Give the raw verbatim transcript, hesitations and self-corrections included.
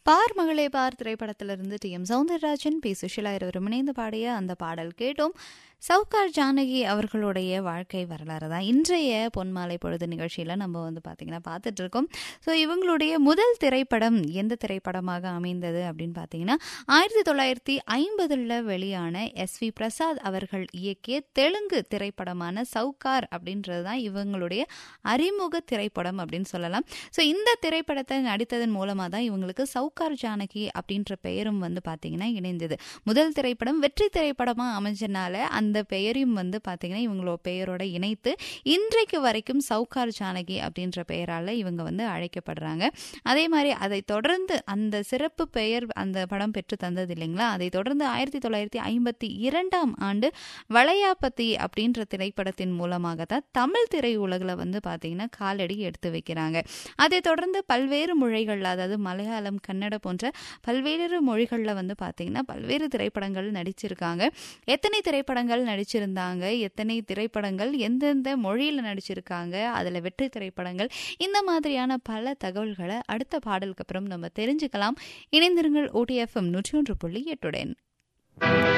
பார் மகளே பார் திரைப்படத்திலிருந்து D M Soundararajan B Sushila இருவரும் இணைந்து பாடிய அந்த பாடல் கேட்டோம். சவுகார் ஜானகி அவர்களுடைய வாழ்க்கை வரலாறு தான் இன்றைய பொன்மாலை பொழுது நிகழ்ச்சியில் நம்ம வந்து பார்த்திங்கன்னா பார்த்துட்டு இருக்கோம். ஸோ இவங்களுடைய முதல் திரைப்படம் எந்த திரைப்படமாக அமைந்தது அப்படின்னு பார்த்தீங்கன்னா ஆயிரத்தி தொள்ளாயிரத்தி ஐம்பதுல வெளியான எஸ் வி பிரசாத் அவர்கள் இயக்கிய தெலுங்கு திரைப்படமான சவுகார் அப்படின்றது தான் இவங்களுடைய அறிமுக திரைப்படம் அப்படின்னு சொல்லலாம். ஸோ இந்த திரைப்படத்தை நடித்ததன் மூலமாக தான் இவங்களுக்கு சவுகார் ஜானகி அப்படின்ற பெயரும் வந்து பார்த்தீங்கன்னா இணைந்தது. முதல் திரைப்படம் வெற்றி திரைப்படமாக அமைஞ்சனால அந்த பெயரையும் வந்து பார்த்தீங்கன்னா இவங்களோட பெயரோட இணைத்து இன்றைக்கு வரைக்கும் சவுகார் ஜானகி அப்படின்ற பெயரால் இவங்க வந்து அழைக்கப்படுறாங்க. அதே மாதிரி அதை தொடர்ந்து அந்த சிறப்பு பெயர் அந்த படம் பெற்று தந்தது இல்லைங்களா, அதை தொடர்ந்து ஆயிரத்தி தொள்ளாயிரத்தி ஐம்பத்தி இரண்டாம் ஆண்டு வளையாபதி அப்படின்ற திரைப்படத்தின் மூலமாக தான் தமிழ் திரையுலகில் வந்து பார்த்தீங்கன்னா காலடி எடுத்து வைக்கிறாங்க. அதை தொடர்ந்து பல்வேறு மொழிகள், அதாவது மலையாளம், கன்னட போன்ற பல்வேறு மொழிகளில் வந்து பார்த்தீங்கன்னா பல்வேறு திரைப்படங்கள் நடிச்சிருக்காங்க. எத்தனை திரைப்படங்கள் நடிச்சிருந்தாங்க, எத்தனை திரைப்படங்கள் எந்தெந்த மொழியில் நடிச்சிருக்காங்க, அதில் வெற்றி திரைப்படங்கள், இந்த மாதிரியான பல தகவல்களை அடுத்த பாடலுக்கு அப்புறம் நம்ம தெரிஞ்சுக்கலாம். இணைந்திருங்கள் ஓடிஎஃப்எம் நூற்றி ஒன்று புள்ளி எட்டுடன்.